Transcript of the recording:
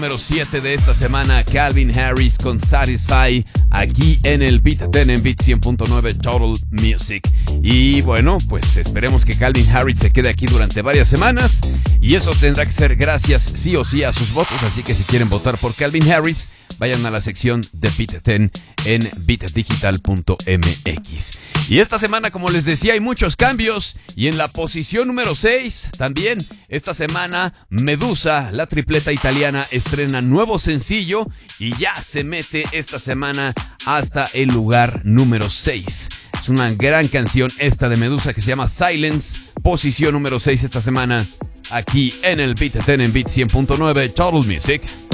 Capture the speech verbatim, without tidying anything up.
Número siete de esta semana, Calvin Harris con Satisfy, aquí en el Beat diez en Beat cien punto nueve Total Music. Y bueno, pues esperemos que Calvin Harris se quede aquí durante varias semanas, y eso tendrá que ser gracias sí o sí a sus votos. Así que si quieren votar por Calvin Harris, vayan a la sección de Beat diez en beat digital punto m x. Y esta semana, como les decía, hay muchos cambios. Y en la posición número seis, también esta semana, Medusa, la tripleta italiana, estrena nuevo sencillo y ya se mete esta semana hasta el lugar número seis. Es una gran canción esta de Medusa que se llama Silence. Posición número seis esta semana, aquí en el Beat diez en Beat cien punto nueve Total Music.